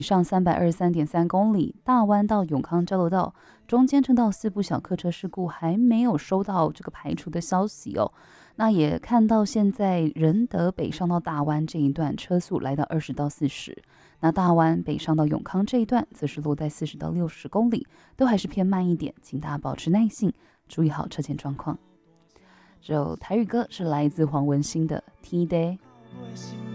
以上323.3公里，大湾到永康交流道中间车道4部小客车事故还没有收到这个排除的消息哦。那也看到现在仁德北上到大湾这一段车速来到20到40，那大湾北上到永康这一段则是落在40到60公里，都还是偏慢一点，请大家保持耐性，注意好车前状况。这首台语歌是来自黄文兴的《天地》。